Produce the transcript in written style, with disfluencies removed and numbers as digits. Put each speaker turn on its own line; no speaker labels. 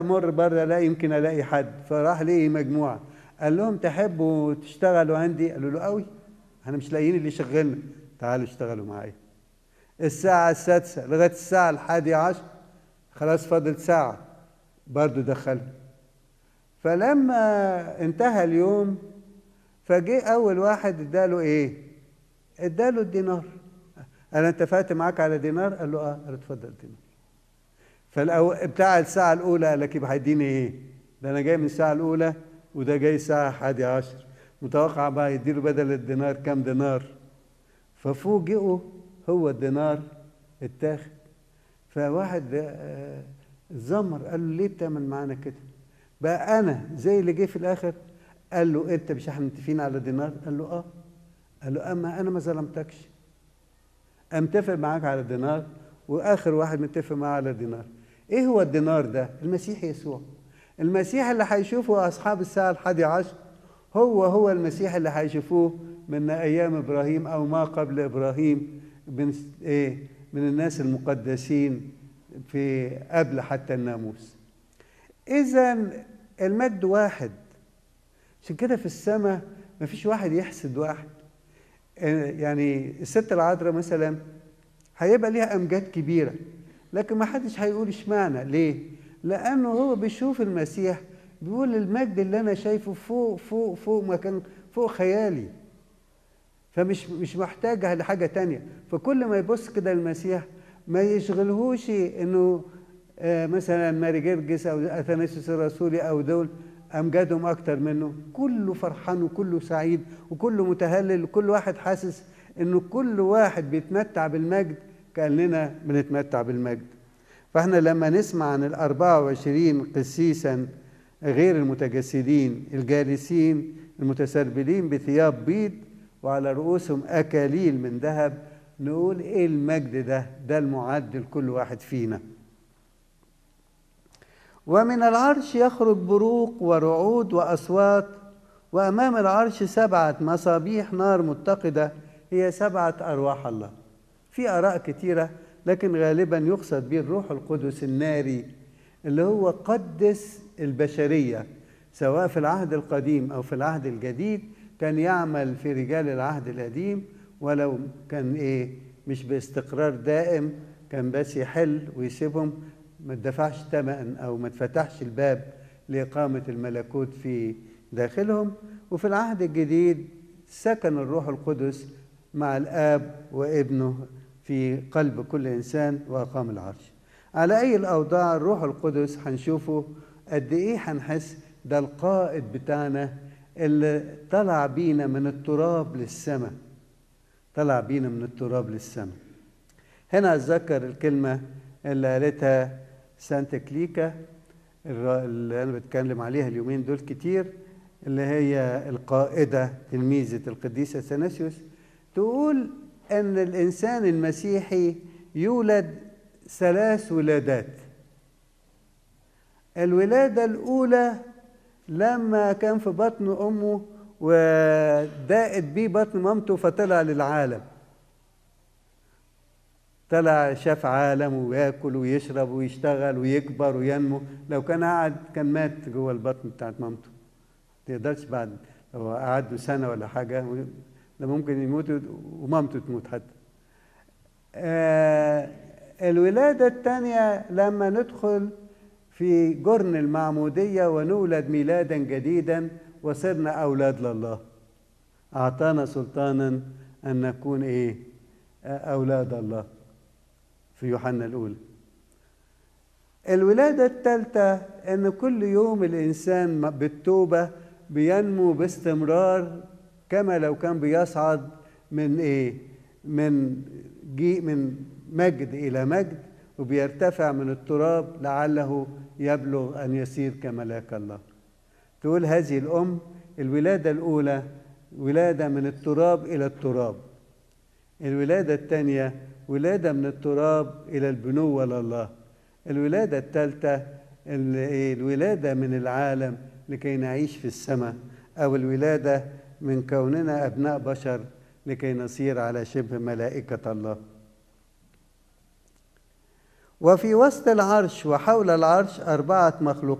مر بره لا يمكن الاقي حد، فراح لقي مجموعه، قال لهم تحبوا تشتغلوا عندي؟ قالوا له قوي، احنا مش لاقيين اللي يشغلنا، تعالوا اشتغلوا معايا. الساعه السادسه لغايه الساعه 11، خلاص فاضل ساعه، برضو دخلهم. فلما انتهى اليوم فجه اول واحد اداله ايه؟ اداله الدينار. انا اتفقت معاك على دينار؟ قال له اه. قال له اتفضل دينار. بتاع الساعه الاولى قال لك يبقى هيديني ايه؟ ده انا جاي من الساعه الاولى وده جاي الساعه 11، متوقع بقى يديله بدل الدينار كام دينار. ففوجئوا هو الدينار اتاخد. فواحد زمر قال له ليه بتعمل معانا كده؟ بقى انا زي اللي جه في الاخر؟ قال له انت مش احنا متفقين على دينار؟ قال له اه. قال له اما انا ما ظلمتكش، متفق معاك على دينار واخر واحد متفق معاه على دينار. ايه هو الدينار ده؟ المسيح يسوع. المسيح اللي هيشوفه اصحاب الساعه 11 هو المسيح اللي هيشوفوه من ايام ابراهيم او ما قبل ابراهيم، من ايه؟ من الناس المقدسين في قبل حتى الناموس. اذا المجد واحد. عشان كده في السماء مفيش واحد يحسد واحد. يعني الست العذراء مثلا هيبقى ليها امجاد كبيره، لكن ما حدش هيقول اشمعنى. ليه؟ لانه هو بيشوف المسيح بيقول المجد اللي انا شايفه فوق فوق فوق ما كان، فوق خيالي، فمش محتاجه لحاجه تانية. فكل ما يبص كده للمسيح ما يشغلهوش انه مثلا ماري جرجس او اثناسيوس الرسولي او دول امجادهم اكتر منه. كله فرحان وكله سعيد وكله متهلل، وكل واحد حاسس انه كل واحد بيتمتع بالمجد كاننا بنتمتع بالمجد. فاحنا لما نسمع عن ال24 قسيسا غير المتجسدين الجالسين المتسربلين بثياب بيض وعلى رؤوسهم اكاليل من ذهب، نقول ايه المجد ده؟ ده المعد لكل واحد فينا. ومن العرش يخرج بروق ورعود وأصوات، وأمام العرش 7 مصابيح نار متقدة، هي 7 أرواح الله. في آراء كتيرة، لكن غالبا يقصد به الروح القدس الناري اللي هو قدس البشرية، سواء في العهد القديم أو في العهد الجديد. كان يعمل في رجال العهد القديم، ولو كان مش باستقرار دائم، كان بس يحل ويسيبهم، ما تدفعش ثمن أو ما تفتحش الباب لإقامة الملكوت في داخلهم. وفي العهد الجديد سكن الروح القدس مع الآب وابنه في قلب كل إنسان وأقام العرش. على أي الأوضاع الروح القدس هنشوفه قد إيه هنحس ده القائد بتاعنا اللي طلع بينا من التراب للسماء، طلع بينا من التراب للسماء. هنا أتذكر الكلمة اللي قالتها سانتا كليكا اللي أنا بتكلم عليها اليومين دول كتير، اللي هي القائدة تلميذة القديس اثناسيوس، تقول أن الإنسان المسيحي يولد 3 ولادات. الولادة الأولى لما كان في بطن أمه وداقت بيه بطن مامته فطلع للعالم، طلع شاف عالم وياكل ويشرب ويشتغل ويكبر وينمو. لو كان قعد كان مات جوه البطن بتاعت مامته، ما تقدرش بعد لو قعدوا سنة ولا حاجة ده ممكن يموت ومامته تموت حتى. الولادة الثانية لما ندخل في جرن المعمودية ونولد ميلادا جديدا وصرنا أولاد لله، أعطانا سلطانا أن نكون أولاد الله في يوحنا الأولى. الولادة الثالثة أن كل يوم الإنسان بالتوبة بينمو باستمرار، كما لو كان بيصعد من مجد إلى مجد، وبيرتفع من التراب لعله يبلغ أن يصير كملاك الله. تقول هذه الأم الولادة الأولى ولادة من التراب إلى التراب، الولادة الثانية ولادة من التراب إلى البنوة لله، الولادة الثالثة الولادة من العالم لكي نعيش في السماء، أو الولادة من كوننا أبناء بشر لكي نصير على شبه ملائكة الله. وفي وسط العرش وحول العرش 4 مخلوقات